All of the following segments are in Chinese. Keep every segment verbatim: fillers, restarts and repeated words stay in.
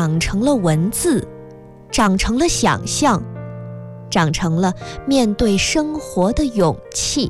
长成了文字，长成了想象，长成了面对生活的勇气。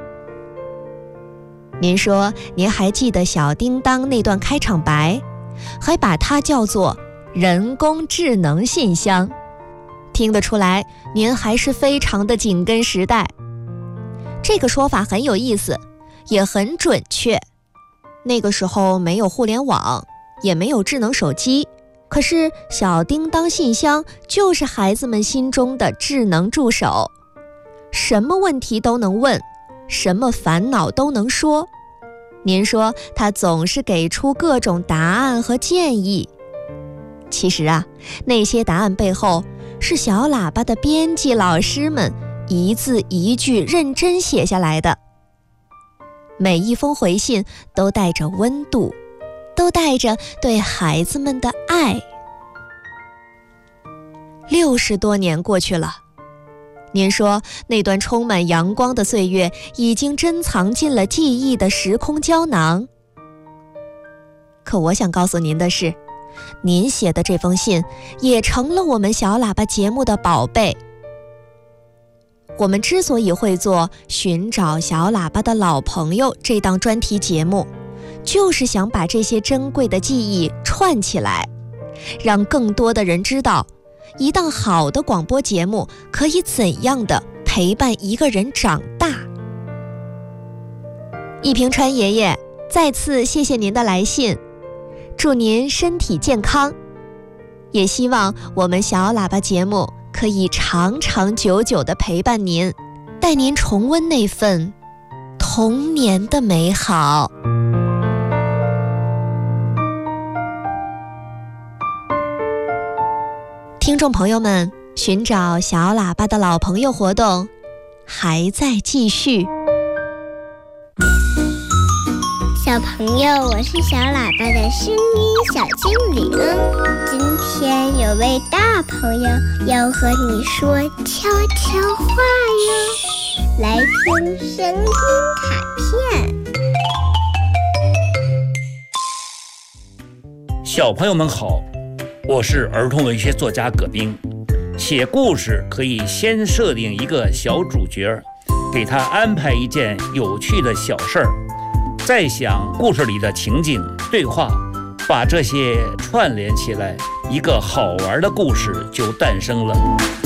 您说您还记得小叮当那段开场白，还把它叫做人工智能信箱，听得出来您还是非常的紧跟时代。这个说法很有意思，也很准确。那个时候没有互联网，也没有智能手机，可是小叮当信箱就是孩子们心中的智能助手，什么问题都能问，什么烦恼都能说。您说他总是给出各种答案和建议。其实啊，那些答案背后是小喇叭的编辑老师们一字一句认真写下来的。每一封回信都带着温度，都带着对孩子们的爱。六十多年过去了，您说那段充满阳光的岁月已经珍藏进了记忆的时空胶囊。可我想告诉您的是，您写的这封信也成了我们小喇叭节目的宝贝。我们之所以会做寻找小喇叭的老朋友这档专题节目，就是想把这些珍贵的记忆串起来，让更多的人知道一档好的广播节目可以怎样的陪伴一个人长大。一平川爷爷，再次谢谢您的来信，祝您身体健康，也希望我们小喇叭节目可以长长久久地陪伴您，带您重温那份童年的美好。听众朋友们，寻找小喇叭的老朋友活动还在继续。 小朋友，我是小喇叭的声音小精灵。今天有位大朋友要和你说悄悄话哟，来听声音卡片。 小朋友们好，我是儿童文学作家葛冰。写故事可以先设定一个小主角，给他安排一件有趣的小事儿，再想故事里的情景对话，把这些串联起来，一个好玩的故事就诞生了。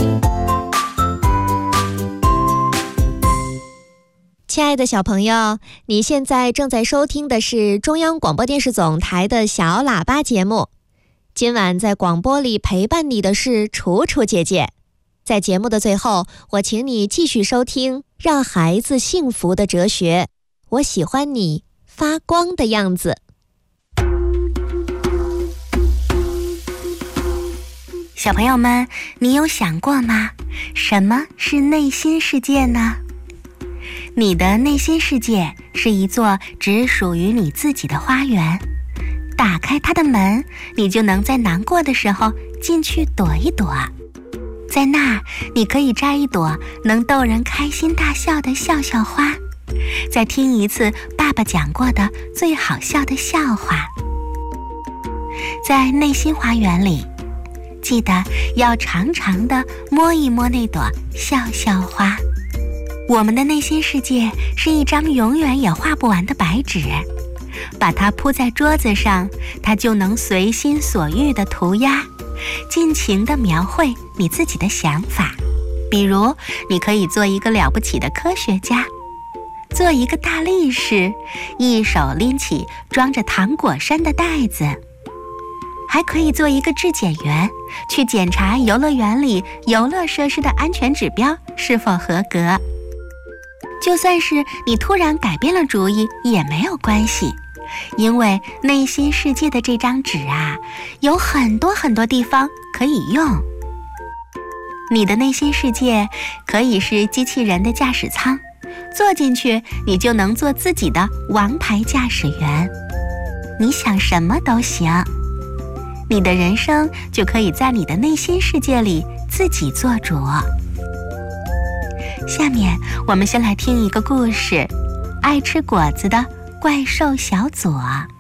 亲爱的小朋友，你现在正在收听的是中央广播电视总台的小喇叭节目。今晚在广播里陪伴你的是楚楚姐姐。在节目的最后，我请你继续收听让孩子幸福的哲学。我喜欢你发光的样子。 小朋友们，你有想过吗？什么是内心世界呢？你的内心世界是一座只属于你自己的花园，打开它的门，你就能在难过的时候进去躲一躲。在那儿，你可以摘一朵能逗人开心大笑的笑笑花，再听一次爸爸讲过的最好笑的笑话。在内心花园里，记得要常常地摸一摸那朵笑笑花。我们的内心世界是一张永远也画不完的白纸，把它铺在桌子上，它就能随心所欲地涂鸦，尽情地描绘你自己的想法。比如，你可以做一个了不起的科学家，做一个大力士，一手拎起装着糖果山的袋子，还可以做一个质检员，去检查游乐园里游乐设施的安全指标是否合格。就算是你突然改变了主意也没有关系，因为内心世界的这张纸啊，有很多很多地方可以用。你的内心世界可以是机器人的驾驶舱，坐进去你就能做自己的王牌驾驶员，你想什么都行。你的人生就可以在你的内心世界里自己做主。下面我们先来听一个故事，爱吃果子的怪兽小左。